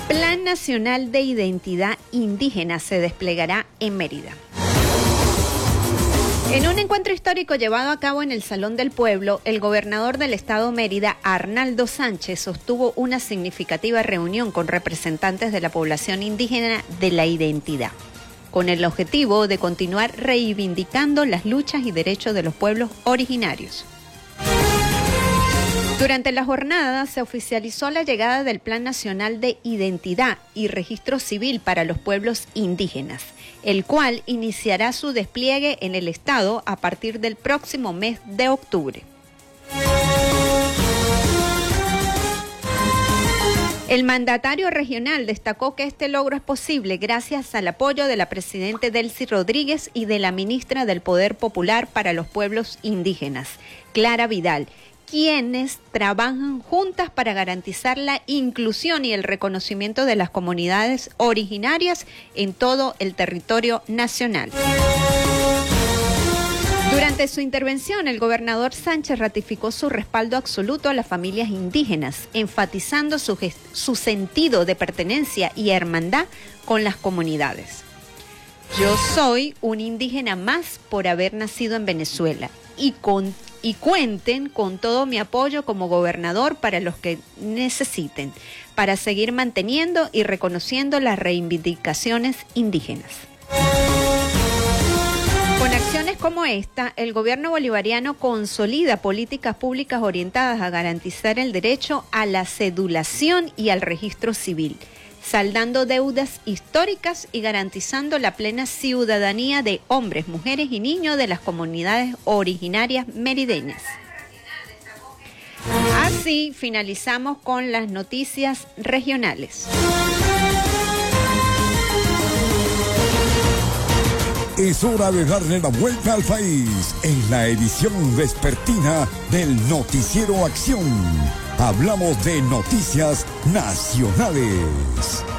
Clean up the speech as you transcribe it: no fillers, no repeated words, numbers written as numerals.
Plan Nacional de Identidad Indígena se desplegará en Mérida. En un encuentro histórico llevado a cabo en el Salón del Pueblo, el gobernador del estado Mérida, Arnaldo Sánchez, sostuvo una significativa reunión con representantes de la población indígena de la identidad, con el objetivo de continuar reivindicando las luchas y derechos de los pueblos originarios. Durante la jornada se oficializó la llegada del Plan Nacional de Identidad y Registro Civil para los pueblos indígenas, el cual iniciará su despliegue en el estado a partir del próximo mes de octubre. El mandatario regional destacó que este logro es posible gracias al apoyo de la presidenta Delcy Rodríguez y de la ministra del Poder Popular para los Pueblos Indígenas, Clara Vidal, quienes trabajan juntas para garantizar la inclusión y el reconocimiento de las comunidades originarias en todo el territorio nacional. Durante su intervención, el gobernador Sánchez ratificó su respaldo absoluto a las familias indígenas, enfatizando su sentido de pertenencia y hermandad con las comunidades. Yo soy un indígena más por haber nacido en Venezuela y cuenten con todo mi apoyo como gobernador para los que necesiten, para seguir manteniendo y reconociendo las reivindicaciones indígenas. Con acciones como esta, el gobierno bolivariano consolida políticas públicas orientadas a garantizar el derecho a la cedulación y al registro civil, saldando deudas históricas y garantizando la plena ciudadanía de hombres, mujeres y niños de las comunidades originarias merideñas. Así finalizamos con las noticias regionales. Es hora de darle la vuelta al país en la edición vespertina del Noticiero Acción. Hablamos de noticias nacionales.